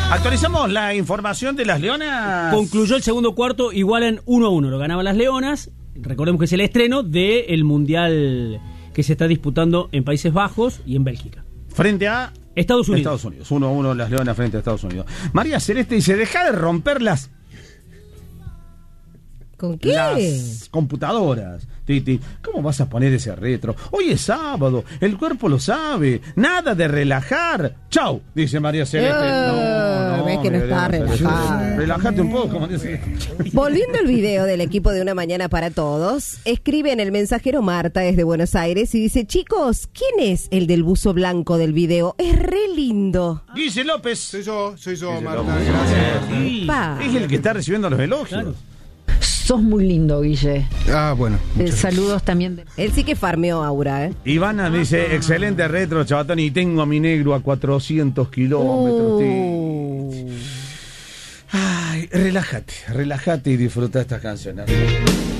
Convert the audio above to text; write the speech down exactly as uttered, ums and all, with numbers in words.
Actualizamos la información de las Leonas. Concluyó el segundo cuarto, igual en uno a uno. Lo ganaban las Leonas. Recordemos que es el estreno del Mundial que se está disputando en Países Bajos y en Bélgica. Frente a Estados Unidos. Estados Unidos. uno a uno las Leonas frente a Estados Unidos. María Celeste dice, deja de romper las... ¿Con qué? Las computadoras. Titi, ¿cómo vas a poner ese retro? Hoy es sábado, el cuerpo lo sabe. Nada de relajar. Chau, dice María Celeste. Oh, no, no, ves que no está relajada. Relájate un poco, María Celeste. Volviendo al video del equipo de Una Mañana para Todos, escribe en el mensajero Marta desde Buenos Aires y dice, chicos, ¿quién es el del buzo blanco del video? Es re lindo. Guille López. Soy yo, soy yo, Guille Marta, López. gracias. Sí, Pa. es el que está recibiendo los elogios. Claro. Sos muy lindo, Guille. Ah, bueno. Eh, muchas saludos también. De... Él sí que farmeó Aura, ¿eh? Ivana dice, excelente retro, chavatón, y tengo a mi negro a cuatrocientos kilómetros. Uh. Ay, relájate, relájate y disfruta estas canciones.